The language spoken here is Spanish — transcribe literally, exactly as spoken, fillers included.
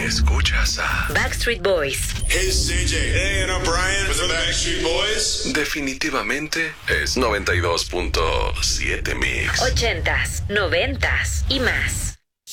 Escuchas a Backstreet Boys. Hey, C J. Hey, and I'm Brian with the Backstreet Boys. Definitivamente es noventa y dos punto siete Mix. Ochentas, noventas y más.